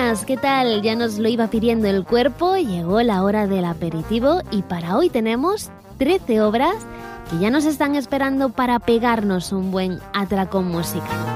buenas, ¿qué tal? Ya nos lo iba pidiendo el cuerpo, llegó la hora del aperitivo y para hoy tenemos 13 obras que ya nos están esperando para pegarnos un buen atracón musical.